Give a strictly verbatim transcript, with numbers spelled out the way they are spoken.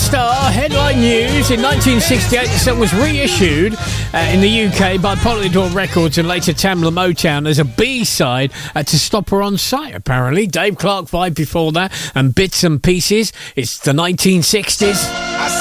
Star, headline news. In nineteen sixty-eight, the song was reissued uh, in the U K by Polydor Records and later Tamla Motown as a B-side uh, to Stop Her On Sight, apparently. Dave Clark vibe before that, and Bits and Pieces. It's the nineteen sixties.